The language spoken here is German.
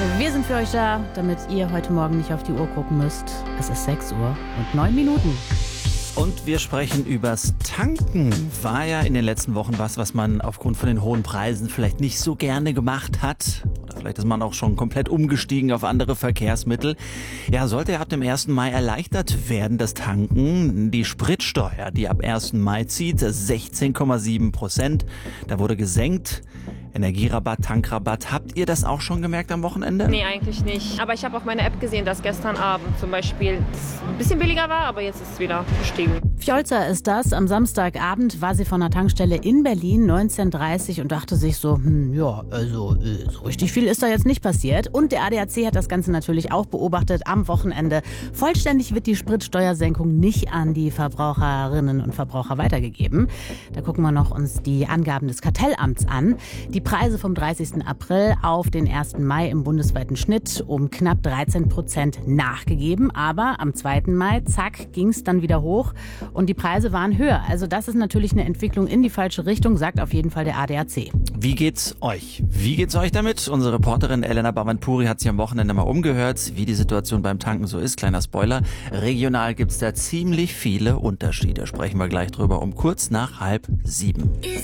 Wir sind für euch da, damit ihr heute Morgen nicht auf die Uhr gucken müsst. Es ist 6 Uhr und 9 Minuten. Und wir sprechen übers Tanken. War ja in den letzten Wochen was man aufgrund von den hohen Preisen vielleicht nicht so gerne gemacht hat. Oder vielleicht ist man auch schon komplett umgestiegen auf andere Verkehrsmittel. Ja, sollte ja ab dem 1. Mai erleichtert werden, das Tanken. Die Spritsteuer, die ab 1. Mai zieht, 16,7%. Da wurde gesenkt. Energierabatt, Tankrabatt. Habt ihr das auch schon gemerkt am Wochenende? Nee, eigentlich nicht. Aber ich habe auf meiner App gesehen, dass gestern Abend zum Beispiel es ein bisschen billiger war, aber jetzt ist es wieder gestiegen. Fjolza ist das. Am Samstagabend war sie von einer Tankstelle in Berlin, 19:30 und dachte sich so, so richtig viel ist da jetzt nicht passiert. Und der ADAC hat das Ganze natürlich auch beobachtet am Wochenende. Vollständig wird die Spritsteuersenkung nicht an die Verbraucherinnen und Verbraucher weitergegeben. Da gucken wir noch uns die Angaben des Kartellamts an. Die Preise vom 30. April auf den 1. Mai im bundesweiten Schnitt um knapp 13% nachgegeben. Aber am 2. Mai, zack, ging es dann wieder hoch und die Preise waren höher. Also das ist natürlich eine Entwicklung in die falsche Richtung, sagt auf jeden Fall der ADAC. Wie geht's euch? Wie geht's euch damit? Unsere Reporterin Elena Bavantpuri hat sich am Wochenende mal umgehört, wie die Situation beim Tanken so ist. Kleiner Spoiler, regional gibt's da ziemlich viele Unterschiede. Sprechen wir gleich drüber um kurz nach 6:30.